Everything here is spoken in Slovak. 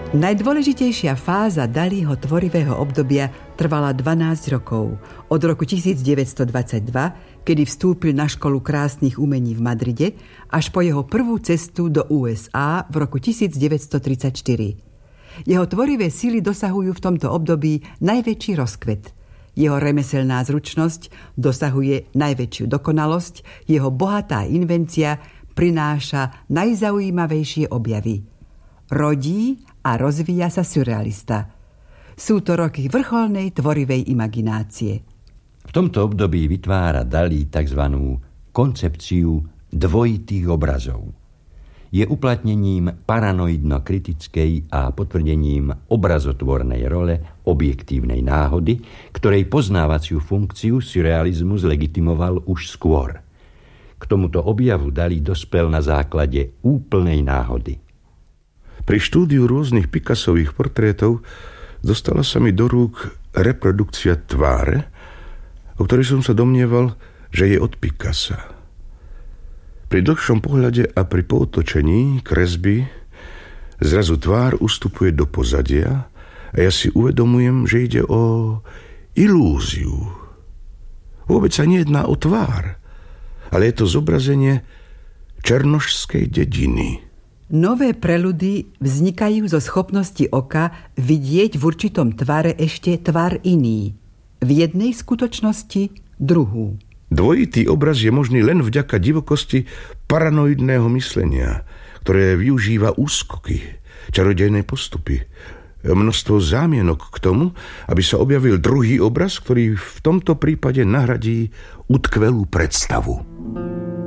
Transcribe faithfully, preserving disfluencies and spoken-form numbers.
Najdôležitejšia fáza Dalího tvorivého obdobia trvala dvanásť rokov. Od roku tisícdeväťstodvadsaťdva, kedy vstúpil na školu krásnych umení v Madride, až po jeho prvú cestu do ú es á v roku tisícdeväťstotridsaťštyri. Jeho tvorivé sily dosahujú v tomto období najväčší rozkvet. Jeho remeselná zručnosť dosahuje najväčšiu dokonalosť, jeho bohatá invencia prináša najzaujímavejšie objavy. Rodí a rozvíja sa surrealista. Sú to roky vrcholnej tvorivej imaginácie. V tomto období vytvára Dalí tzv. Koncepciu dvojitých obrazov. Je uplatnením paranoidno-kritickej a potvrdením obrazotvornej role objektívnej náhody, ktorej poznávaciu funkciu surrealizmus legitimoval už skôr. K tomuto objavu Dalí dospel na základe úplnej náhody. Pri štúdiu rôznych Picassových portrétov dostala sa mi do rúk reprodukcia tváre, o ktorej som sa domnieval, že je od Picassa. Pri dlhšom pohľade a pri pootočení kresby zrazu tvár ustupuje do pozadia a ja si uvedomujem, že ide o ilúziu. Vôbec sa nejedná o tvár, ale je to zobrazenie černošskej dediny. Nové preludy vznikajú zo schopnosti oka vidieť v určitom tvare ešte tvar iný. V jednej skutočnosti druhú. Dvojitý obraz je možný len vďaka divokosti paranoidného myslenia, ktoré využíva úskoky, čarodejné postupy, množstvo zámienok k tomu, aby sa objavil druhý obraz, ktorý v tomto prípade nahradí utkvelú predstavu.